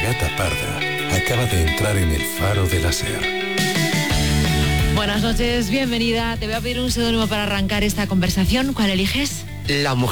gata parda acaba de entrar en el faro de la SER. Buenas noches, bienvenida. Te voy a pedir un seudónimo para arrancar esta conversación. ¿Cuál eliges? La mujer